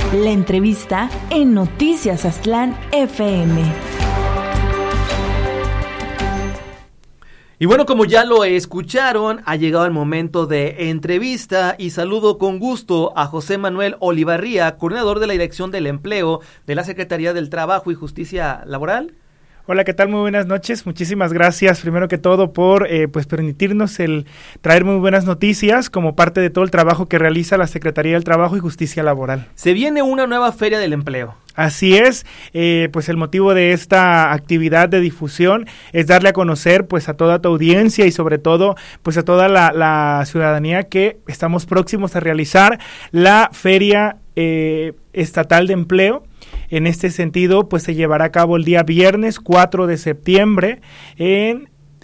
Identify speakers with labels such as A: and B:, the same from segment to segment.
A: La entrevista en Noticias Aztlán FM.
B: Y bueno, como ya lo escucharon, ha llegado el momento de entrevista y saludo con gusto a José Manuel Olivarría, coordinador de la Dirección del Empleo de la Secretaría del Trabajo y Justicia Laboral.
C: Hola, ¿qué tal? Muy buenas noches. Muchísimas gracias, primero que todo, por permitirnos el traer muy buenas noticias como parte de todo el trabajo que realiza la Secretaría del Trabajo y Justicia Laboral.
B: Se viene una nueva Feria del Empleo.
C: Así es, pues el motivo de esta actividad de difusión es darle a conocer pues a toda tu audiencia y sobre todo pues a toda la ciudadanía que estamos próximos a realizar la Feria Estatal de Empleo. En este sentido, pues se llevará a cabo el día viernes 4 de septiembre en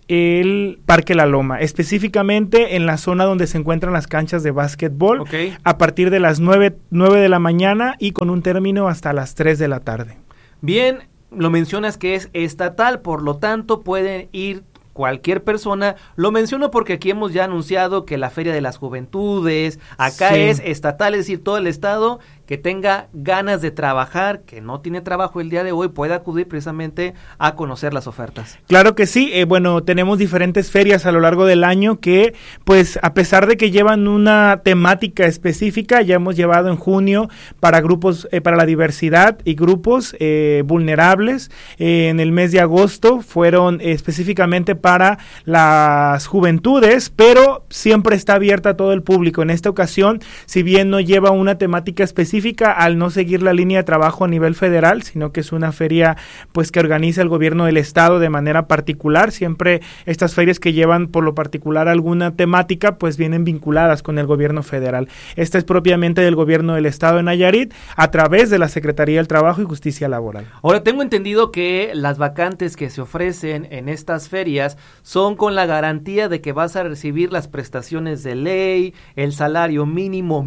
C: el Parque La Loma, específicamente en la zona donde se encuentran las canchas de básquetbol, a partir de las 9 de la mañana y con un término hasta las 3 de la tarde.
B: Bien, lo mencionas que es estatal, por lo tanto pueden ir cualquier persona. Lo menciono porque aquí hemos ya anunciado que la Feria de las Juventudes, acá sí es estatal, es decir, todo el estado que tenga ganas de trabajar, que no tiene trabajo el día de hoy, puede acudir precisamente a conocer las ofertas.
C: Claro que sí, bueno, tenemos diferentes ferias a lo largo del año que, pues, a pesar de que llevan una temática específica, ya hemos llevado en junio para grupos, para la diversidad y grupos vulnerables, en el mes de agosto fueron específicamente para las juventudes, pero siempre está abierta a todo el público. En esta ocasión, si bien no lleva una temática específica, al no seguir la línea de trabajo a nivel federal, sino que es una feria pues que organiza el gobierno del estado de manera particular. Siempre estas ferias que llevan por lo particular alguna temática pues vienen vinculadas con el gobierno federal. Esta es propiamente del gobierno del estado de Nayarit a través de la Secretaría del Trabajo y Justicia Laboral.
B: Ahora, tengo entendido que las vacantes que se ofrecen en estas ferias son con la garantía de que vas a recibir las prestaciones de ley, el salario mínimo,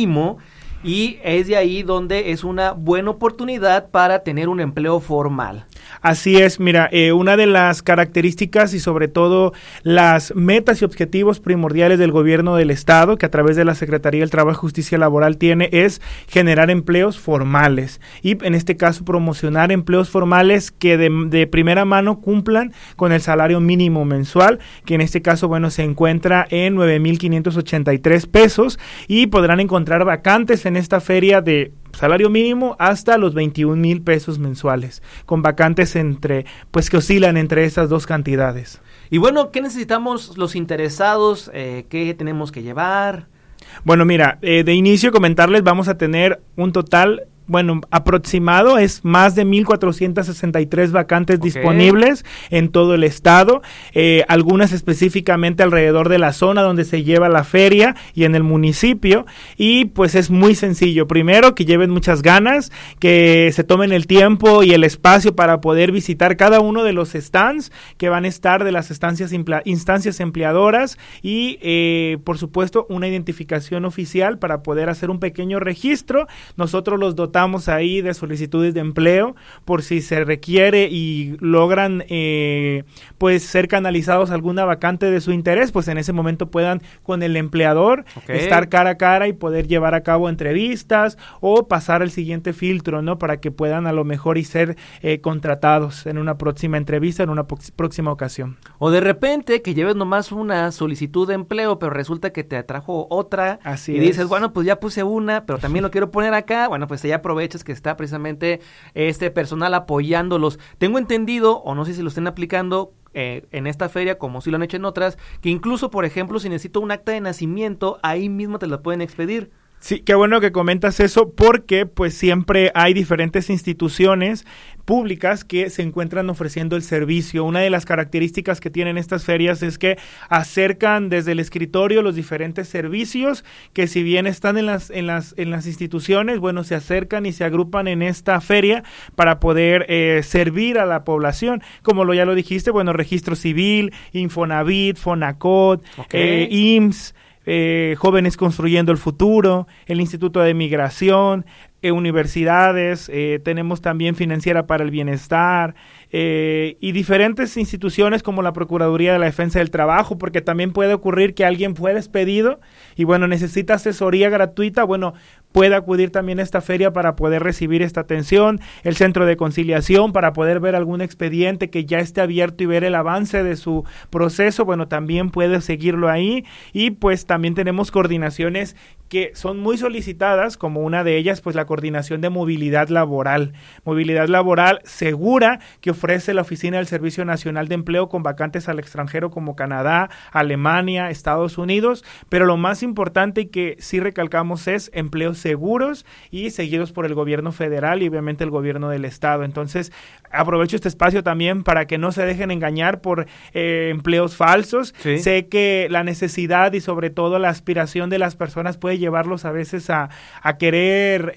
B: y es de ahí donde es una buena oportunidad para tener un empleo formal.
C: Así es, mira, una de las características y sobre todo las metas y objetivos primordiales del gobierno del estado, que a través de la Secretaría del Trabajo y Justicia Laboral tiene, es generar empleos formales y en este caso promocionar empleos formales que de primera mano cumplan con el salario mínimo mensual, que en este caso, bueno, se encuentra en 9,583 pesos y podrán encontrar vacantes en esta feria de salario mínimo hasta los 21,000 pesos mensuales, con vacantes pues que oscilan entre esas dos cantidades.
B: Y bueno, ¿qué necesitamos los interesados? ¿Qué tenemos que llevar?
C: Bueno, mira, de inicio comentarles, vamos a tener un total, bueno, aproximado es más de 1,463 vacantes disponibles en todo el estado, algunas específicamente alrededor de la zona donde se lleva la feria y en el municipio, y pues es muy sencillo. Primero, que lleven muchas ganas, que se tomen el tiempo y el espacio para poder visitar cada uno de los stands que van a estar de las instancias empleadoras y por supuesto una identificación oficial para poder hacer un pequeño registro. Nosotros los dotamos ahí de solicitudes de empleo por si se requiere y logran pues ser canalizados a alguna vacante de su interés, pues en ese momento puedan con el empleador estar cara a cara y poder llevar a cabo entrevistas o pasar el siguiente filtro, ¿no? Para que puedan a lo mejor y ser contratados en una próxima entrevista, en una próxima ocasión.
B: O de repente que lleves nomás una solicitud de empleo, pero resulta que te atrajo otra. Así y dices, bueno, pues ya puse una, pero también lo quiero poner acá. Bueno, pues ya aprovechas que está precisamente este personal apoyándolos. Tengo entendido, o no sé si lo estén aplicando en esta feria, como si lo han hecho en otras, que incluso, por ejemplo, si necesito un acta de nacimiento, ahí mismo te lo pueden expedir.
C: Sí, qué bueno que comentas eso, porque pues siempre hay diferentes instituciones públicas que se encuentran ofreciendo el servicio. Una de las características que tienen estas ferias es que acercan desde el escritorio los diferentes servicios que, si bien están en las instituciones, bueno, se acercan y se agrupan en esta feria para poder servir a la población. Como ya lo dijiste, bueno, registro civil, Infonavit, Fonacot, IMSS, Jóvenes Construyendo el Futuro, el Instituto de Migración, universidades, tenemos también Financiera para el Bienestar, y diferentes instituciones como la Procuraduría de la Defensa del Trabajo, porque también puede ocurrir que alguien fue despedido y bueno, necesita asesoría gratuita. Bueno, pueda acudir también a esta feria para poder recibir esta atención, el centro de conciliación para poder ver algún expediente que ya esté abierto y ver el avance de su proceso, bueno, también puede seguirlo ahí. Y pues también tenemos coordinaciones que son muy solicitadas, como una de ellas, pues la coordinación de movilidad laboral segura que ofrece la Oficina del Servicio Nacional de Empleo con vacantes al extranjero como Canadá, Alemania, Estados Unidos, pero lo más importante y que sí recalcamos es empleos seguros y seguidos por el gobierno federal y obviamente el gobierno del estado. Entonces, aprovecho este espacio también para que no se dejen engañar por empleos falsos. Sí. Sé que la necesidad y sobre todo la aspiración de las personas puede llevarlos a veces a querer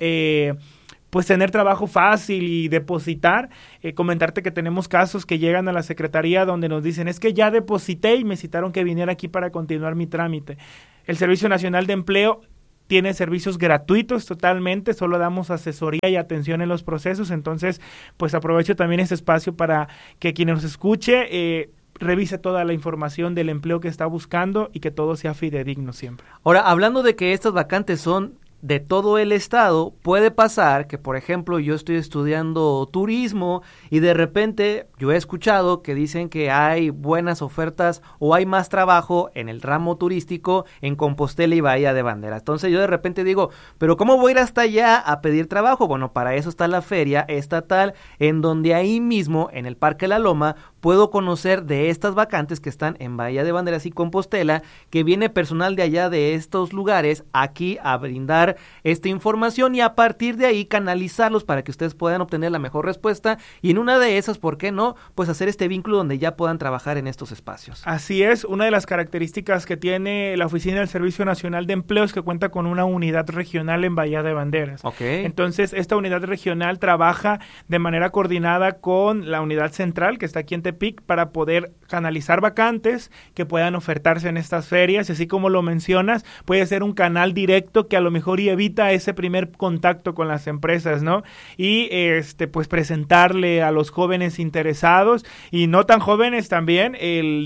C: pues tener trabajo fácil y depositar. Comentarte que tenemos casos que llegan a la secretaría donde nos dicen, es que ya deposité y me citaron que viniera aquí para continuar mi trámite. El Servicio Nacional de Empleo tiene servicios gratuitos totalmente, solo damos asesoría y atención en los procesos. Entonces, pues aprovecho también este espacio para que quien nos escuche revise toda la información del empleo que está buscando y que todo sea fidedigno siempre.
B: Ahora, hablando de que estas vacantes son de todo el estado, puede pasar que, por ejemplo, yo estoy estudiando turismo y de repente yo he escuchado que dicen que hay buenas ofertas o hay más trabajo en el ramo turístico en Compostela y Bahía de Banderas. Entonces yo de repente digo, ¿pero cómo voy a ir hasta allá a pedir trabajo? Bueno, para eso está la feria estatal, en donde ahí mismo, en el Parque La Loma, puedo conocer de estas vacantes que están en Bahía de Banderas y Compostela, que viene personal de allá de estos lugares aquí a brindar esta información y a partir de ahí canalizarlos para que ustedes puedan obtener la mejor respuesta y en una de esas, ¿por qué no? Pues hacer este vínculo donde ya puedan trabajar en estos espacios.
C: Así es, una de las características que tiene la Oficina del Servicio Nacional de Empleo es que cuenta con una unidad regional en Bahía de Banderas.
B: Okay.
C: Entonces, esta unidad regional trabaja de manera coordinada con la unidad central que está aquí en Tepic para poder canalizar vacantes que puedan ofertarse en estas ferias, así como lo mencionas, puede ser un canal directo que a lo mejor y evita ese primer contacto con las empresas, ¿no? Y pues presentarle a los jóvenes interesados y no tan jóvenes también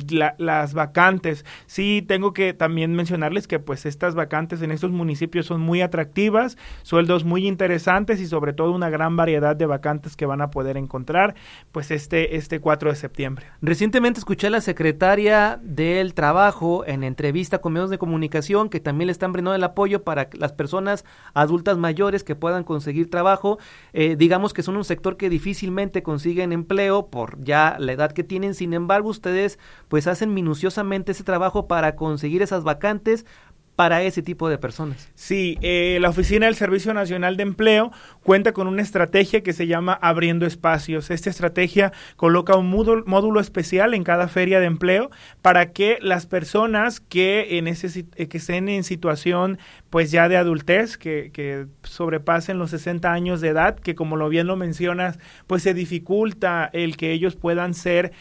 C: las vacantes. Sí, tengo que también mencionarles que pues estas vacantes en estos municipios son muy atractivas, sueldos muy interesantes y sobre todo una gran variedad de vacantes que van a poder encontrar pues este 4 de septiembre.
B: Recientemente escuché a la secretaria del Trabajo en entrevista con medios de comunicación que también le están brindando el apoyo para las personas adultas mayores que puedan conseguir trabajo. Digamos que son un sector que difícilmente consiguen empleo por ya la edad que tienen, sin embargo ustedes pues hacen minuciosamente ese trabajo para conseguir esas vacantes para ese tipo de personas.
C: Sí, la Oficina del Servicio Nacional de Empleo cuenta con una estrategia que se llama Abriendo Espacios. Esta estrategia coloca un módulo especial en cada feria de empleo para que las personas que estén en situación pues ya de adultez, que sobrepasen los 60 años de edad, que como lo bien lo mencionas, pues se dificulta el que ellos puedan ser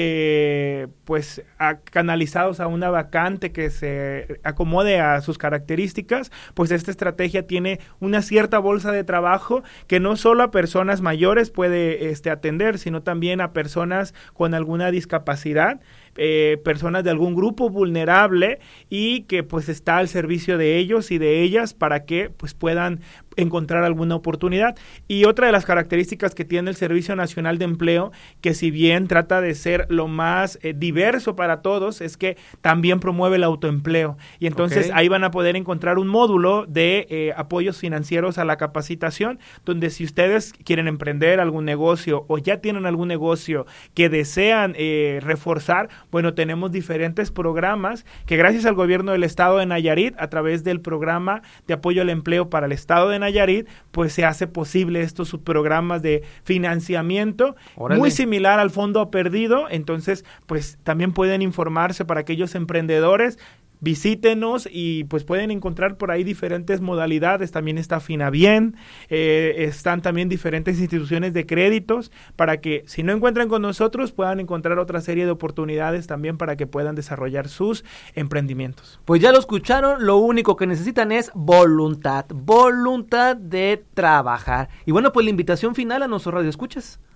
C: canalizados a una vacante que se acomode a sus características, pues esta estrategia tiene una cierta bolsa de trabajo que no solo a personas mayores puede atender, sino también a personas con alguna discapacidad, personas de algún grupo vulnerable y que pues está al servicio de ellos y de ellas para que pues puedan encontrar alguna oportunidad. Y otra de las características que tiene el Servicio Nacional de Empleo, que si bien trata de ser lo más diverso para todos, es que también promueve el autoempleo. Y entonces ahí van a poder encontrar un módulo de apoyos financieros a la capacitación, donde si ustedes quieren emprender algún negocio o ya tienen algún negocio que desean reforzar, bueno, tenemos diferentes programas que gracias al gobierno del estado de Nayarit, a través del programa de apoyo al empleo para el estado de Nayarit, pues se hace posible estos subprogramas de financiamiento. Órale. Muy similar al fondo perdido. Entonces pues también pueden informarse para aquellos emprendedores. Visítenos y pues pueden encontrar por ahí diferentes modalidades. También está Finabien, están también diferentes instituciones de créditos para que si no encuentran con nosotros puedan encontrar otra serie de oportunidades también para que puedan desarrollar sus emprendimientos.
B: Pues ya lo escucharon, lo único que necesitan es voluntad de trabajar. Y bueno, pues la invitación final a nuestros radioescuchas.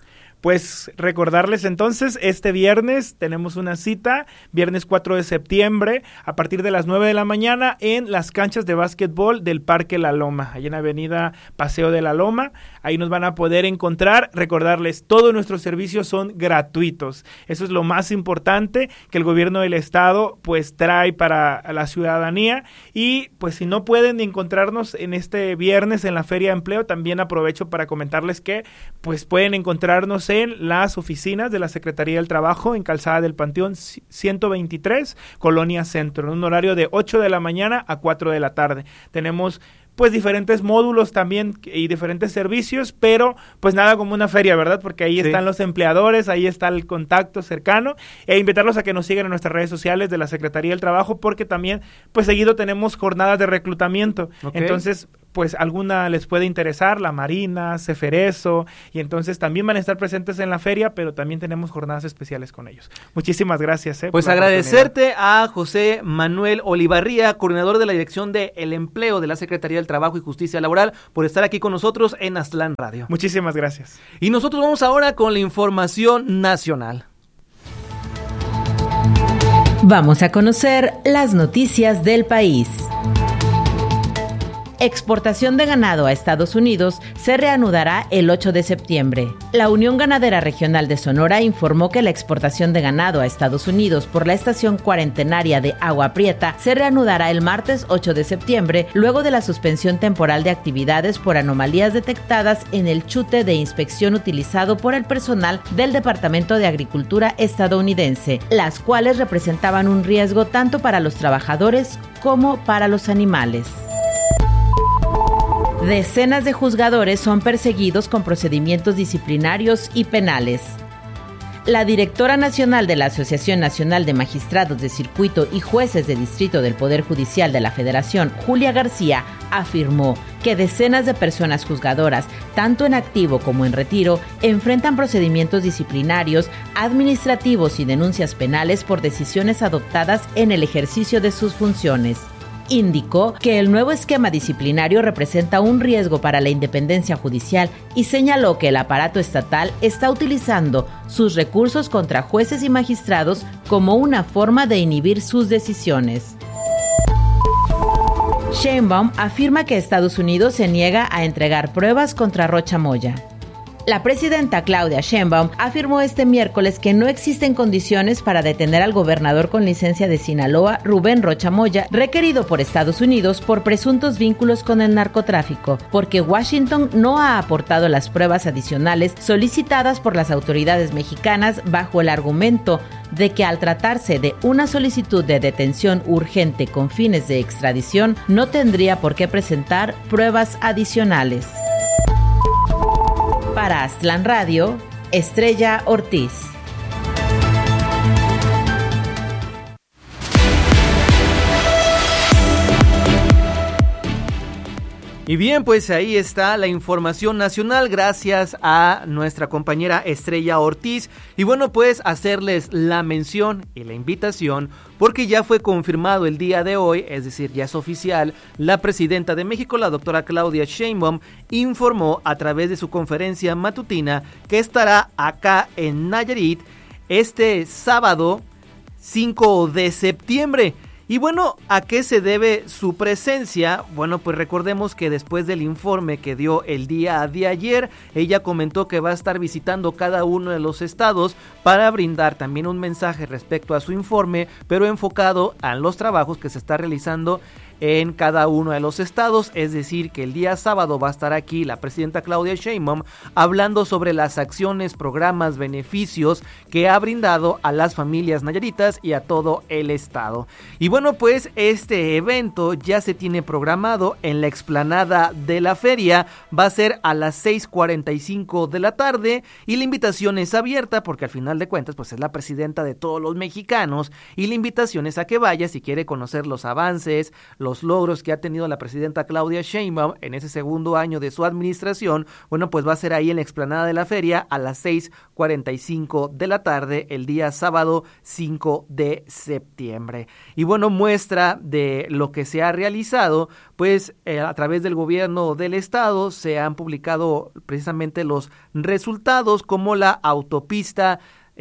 C: Pues recordarles entonces, este viernes tenemos una cita, viernes 4 de septiembre, a partir de las 9 de la mañana en las canchas de básquetbol del Parque La Loma, allá en Avenida Paseo de la Loma. Ahí nos van a poder encontrar. Recordarles, todos nuestros servicios son gratuitos. Eso es lo más importante que el gobierno del estado pues trae para la ciudadanía. Y pues si no pueden encontrarnos en este viernes en la Feria de Empleo, también aprovecho para comentarles que pues pueden encontrarnos en las oficinas de la Secretaría del Trabajo en Calzada del Panteón 123, Colonia Centro, en un horario de 8 de la mañana a 4 de la tarde. Tenemos pues diferentes módulos también y diferentes servicios, pero pues nada como una feria, ¿verdad? Porque ahí están los empleadores, ahí está el contacto cercano, e invitarlos a que nos sigan en nuestras redes sociales de la Secretaría del Trabajo, porque también pues seguido tenemos jornadas de reclutamiento. Entonces pues alguna les puede interesar, la Marina, Ceferezo, y entonces también van a estar presentes en la feria, pero también tenemos jornadas especiales con ellos. Muchísimas gracias.
B: Pues agradecerte a José Manuel Olivarría, coordinador de la Dirección de el Empleo de la Secretaría del Trabajo y Justicia Laboral, por estar aquí con nosotros en Aztlán Radio.
C: Muchísimas gracias.
B: Y nosotros vamos ahora con la información nacional.
A: Vamos a conocer las noticias del país. Exportación de ganado a Estados Unidos se reanudará el 8 de septiembre. La Unión Ganadera Regional de Sonora informó que la exportación de ganado a Estados Unidos por la estación cuarentenaria de Agua Prieta se reanudará el martes 8 de septiembre, luego de la suspensión temporal de actividades por anomalías detectadas en el chute de inspección utilizado por el personal del Departamento de Agricultura estadounidense, las cuales representaban un riesgo tanto para los trabajadores como para los animales. Decenas de juzgadores son perseguidos con procedimientos disciplinarios y penales. La directora nacional de la Asociación Nacional de Magistrados de Circuito y Jueces de Distrito del Poder Judicial de la Federación, Julia García, afirmó que decenas de personas juzgadoras, tanto en activo como en retiro, enfrentan procedimientos disciplinarios, administrativos y denuncias penales por decisiones adoptadas en el ejercicio de sus funciones. Indicó que el nuevo esquema disciplinario representa un riesgo para la independencia judicial y señaló que el aparato estatal está utilizando sus recursos contra jueces y magistrados como una forma de inhibir sus decisiones. Sheinbaum afirma que Estados Unidos se niega a entregar pruebas contra Rocha Moya. La presidenta Claudia Sheinbaum afirmó este miércoles que no existen condiciones para detener al gobernador con licencia de Sinaloa, Rubén Rocha Moya, requerido por Estados Unidos por presuntos vínculos con el narcotráfico, porque Washington no ha aportado las pruebas adicionales solicitadas por las autoridades mexicanas bajo el argumento de que al tratarse de una solicitud de detención urgente con fines de extradición, no tendría por qué presentar pruebas adicionales. Para Aztlán Radio, Estrella Ortiz.
B: Y bien, pues ahí está la información nacional, gracias a nuestra compañera Estrella Ortiz. Y bueno, pues hacerles la mención y la invitación, porque ya fue confirmado el día de hoy, es decir, ya es oficial, la presidenta de México, la doctora Claudia Sheinbaum, informó a través de su conferencia matutina que estará acá en Nayarit este sábado 5 de septiembre. Y bueno, ¿a qué se debe su presencia? Bueno, pues recordemos que después del informe que dio el día de ayer, ella comentó que va a estar visitando cada uno de los estados para brindar también un mensaje respecto a su informe, pero enfocado a los trabajos que se está realizando en cada uno de los estados. Es decir, que el día sábado va a estar aquí la presidenta Claudia Sheinbaum hablando sobre las acciones, programas, beneficios que ha brindado a las familias nayaritas y a todo el estado. Y bueno, pues este evento ya se tiene programado en la explanada de la feria. Va a ser a las 6:45 de la tarde y la invitación es abierta porque al final de cuentas pues es la presidenta de todos los mexicanos y la invitación es a que vaya si quiere conocer los avances, los logros que ha tenido la presidenta Claudia Sheinbaum en ese segundo año de su administración, bueno, pues va a ser ahí en la explanada de la feria a las 6:45 de la tarde el día sábado 5 de septiembre. Y bueno, muestra de lo que se ha realizado, pues a través del gobierno del estado se han publicado precisamente los resultados, como la autopista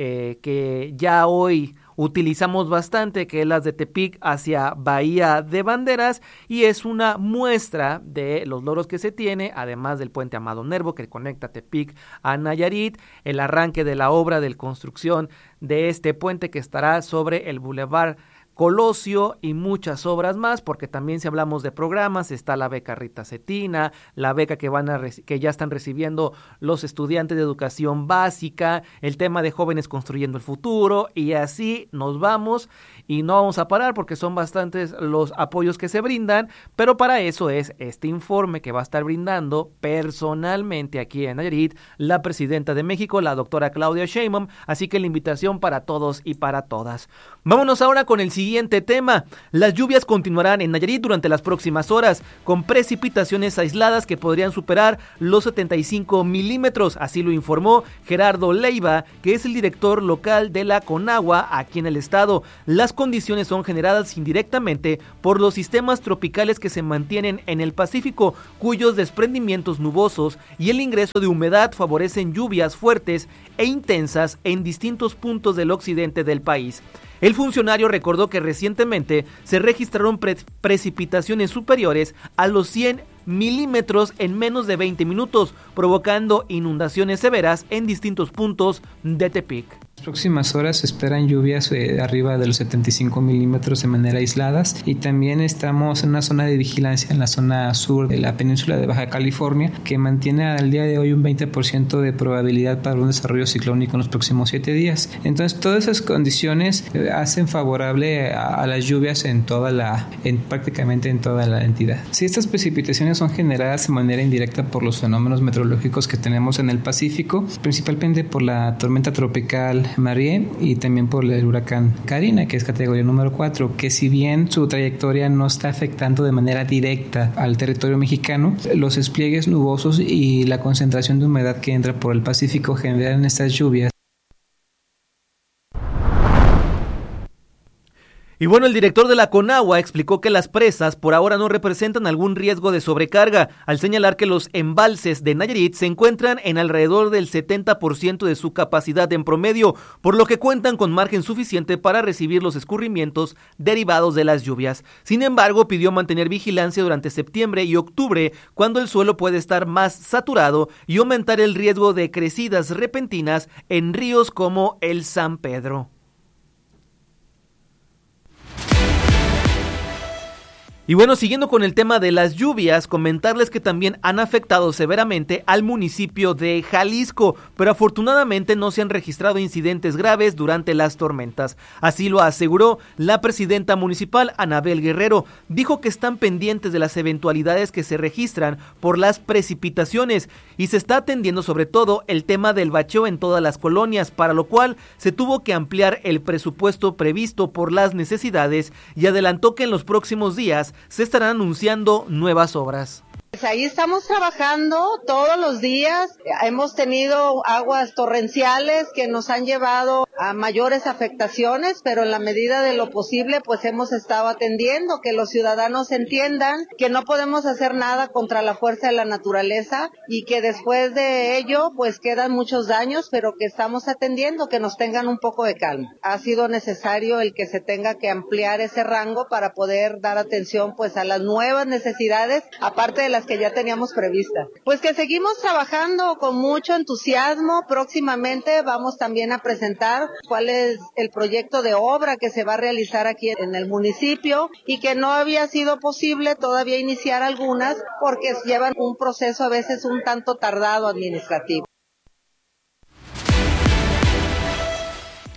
B: que ya hoy utilizamos bastante, que es las de Tepic hacia Bahía de Banderas, y es una muestra de los logros que se tiene, además del puente Amado Nervo que conecta Tepic a Nayarit, el arranque de la obra de construcción de este puente que estará sobre el Boulevard Colosio y muchas obras más, porque también si hablamos de programas está la beca Rita Cetina, la beca que ya están recibiendo los estudiantes de educación básica, el tema de jóvenes construyendo el futuro, y así nos vamos y no vamos a parar porque son bastantes los apoyos que se brindan, pero para eso es este informe que va a estar brindando personalmente aquí en Nayarit la presidenta de México, la doctora Claudia Sheinbaum, así que la invitación para todos y para todas. Vámonos ahora con el siguiente tema. Las lluvias continuarán en Nayarit durante las próximas horas, con precipitaciones aisladas que podrían superar los 75 milímetros, así lo informó Gerardo Leiva, que es el director local de la Conagua aquí en el estado. Las condiciones son generadas indirectamente por los sistemas tropicales que se mantienen en el Pacífico, cuyos desprendimientos nubosos y el ingreso de humedad favorecen lluvias fuertes e intensas en distintos puntos del occidente del país. El funcionario recordó que recientemente se registraron precipitaciones superiores a los 100 milímetros en menos de 20 minutos, provocando inundaciones severas en distintos puntos de Tepic.
D: Las próximas horas se esperan lluvias arriba de los 75 milímetros de manera aisladas, y también estamos en una zona de vigilancia en la zona sur de la península de Baja California, que mantiene al día de hoy un 20% de probabilidad para un desarrollo ciclónico en los próximos 7 días. Entonces todas esas condiciones hacen favorable a las lluvias prácticamente en toda la entidad. Si estas precipitaciones son generadas de manera indirecta por los fenómenos meteorológicos que tenemos en el Pacífico, principalmente por la tormenta tropical Marie y también por el huracán Karina, que es categoría número 4, que si bien su trayectoria no está afectando de manera directa al territorio mexicano, los despliegues nubosos y la concentración de humedad que entra por el Pacífico generan estas lluvias.
B: Y bueno, el director de la Conagua explicó que las presas por ahora no representan algún riesgo de sobrecarga, al señalar que los embalses de Nayarit se encuentran en alrededor del 70% de su capacidad en promedio, por lo que cuentan con margen suficiente para recibir los escurrimientos derivados de las lluvias. Sin embargo, pidió mantener vigilancia durante septiembre y octubre, cuando el suelo puede estar más saturado, y aumentar el riesgo de crecidas repentinas en ríos como el San Pedro. Y bueno, siguiendo con el tema de las lluvias, comentarles que también han afectado severamente al municipio de Jalisco, pero afortunadamente no se han registrado incidentes graves durante las tormentas. Así lo aseguró la presidenta municipal, Anabel Guerrero. Dijo que están pendientes de las eventualidades que se registran por las precipitaciones y se está atendiendo sobre todo el tema del bacheo en todas las colonias, para lo cual se tuvo que ampliar el presupuesto previsto por las necesidades, y adelantó que en los próximos días se estarán anunciando nuevas obras.
E: Pues ahí estamos trabajando todos los días. Hemos tenido aguas torrenciales que nos han llevado a mayores afectaciones, pero en la medida de lo posible pues hemos estado atendiendo, que los ciudadanos entiendan que no podemos hacer nada contra la fuerza de la naturaleza y que después de ello pues quedan muchos daños, pero que estamos atendiendo, que nos tengan un poco de calma. Ha sido necesario el que se tenga que ampliar ese rango para poder dar atención pues a las nuevas necesidades, aparte de las que ya teníamos previstas. Pues que seguimos trabajando con mucho entusiasmo. Próximamente vamos también a presentar cuál es el proyecto de obra que se va a realizar aquí en el municipio, y que no había sido posible todavía iniciar algunas porque llevan un proceso a veces un tanto tardado administrativo.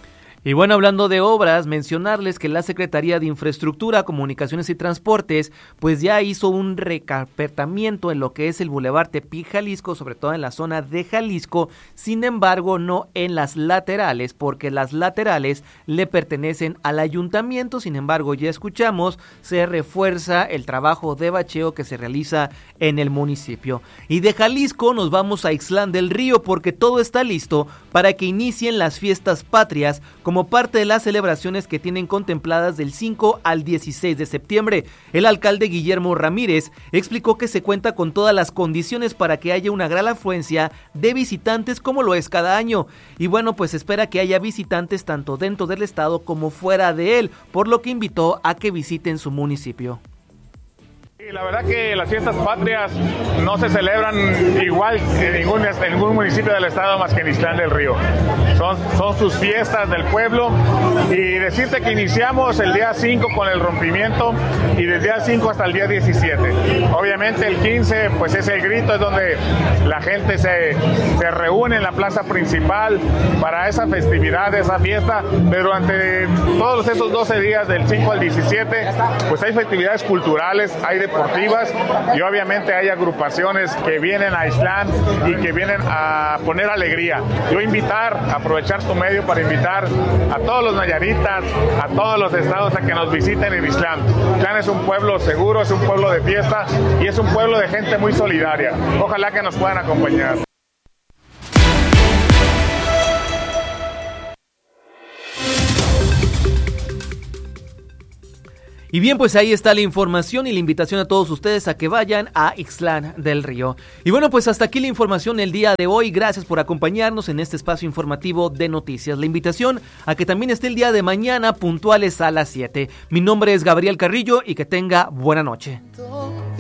B: Y bueno, hablando de obras, mencionarles que la Secretaría de Infraestructura, Comunicaciones y Transportes, pues ya hizo un recarpetamiento en lo que es el Boulevard Tepic, Jalisco, sobre todo en la zona de Jalisco, sin embargo, no en las laterales, porque las laterales le pertenecen al ayuntamiento, sin embargo, ya escuchamos, se refuerza el trabajo de bacheo que se realiza en el municipio. Y de Jalisco nos vamos a Ixtlán del Río, porque todo está listo para que inicien las fiestas patrias, como parte de las celebraciones que tienen contempladas del 5 al 16 de septiembre. El alcalde Guillermo Ramírez explicó que se cuenta con todas las condiciones para que haya una gran afluencia de visitantes como lo es cada año. Y bueno, pues espera que haya visitantes tanto dentro del estado como fuera de él, por lo que invitó a que visiten su municipio.
F: La verdad que las fiestas patrias no se celebran igual en ningún municipio del estado más que en Ixtlán del Río. Son sus fiestas del pueblo, y decirte que iniciamos el día 5 con el rompimiento y del día 5 hasta el día 17. Obviamente el 15 pues es el grito, es donde la gente se reúne en la plaza principal para esa festividad, esa fiesta, pero durante todos esos 12 días del 5 al 17 pues hay festividades culturales, hay deportivas y obviamente hay agrupaciones que vienen a Ixtlán y que vienen a poner alegría. Yo aprovechar tu medio para invitar a todos los nayaritas, a todos los estados a que nos visiten en Ixtlán. Ixtlán es un pueblo seguro, es un pueblo de fiesta y es un pueblo de gente muy solidaria. Ojalá que nos puedan acompañar.
B: Y bien, pues ahí está la información y la invitación a todos ustedes a que vayan a Ixtlán del Río. Y bueno, pues hasta aquí la información el día de hoy. Gracias por acompañarnos en este espacio informativo de noticias. La invitación a que también esté el día de mañana puntuales a las 7. Mi nombre es Gabriel Carrillo y que tenga buena noche.